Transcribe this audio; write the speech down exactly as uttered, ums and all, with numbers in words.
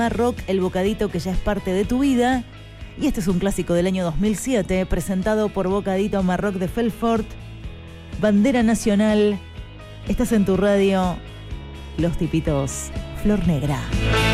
Marroc, el bocadito que ya es parte de tu vida. Y este es un clásico del año dos mil siete, presentado por Bocadito Marroc de Felfort. Bandera nacional. Estás en tu radio. Los Tipitos, Flor Negra.